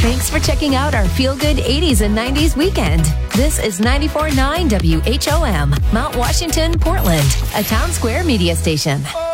Thanks for checking out our feel-good 80s and 90s weekend. This is 94.9 WHOM, Mount Washington, Portland, a Town Square media station.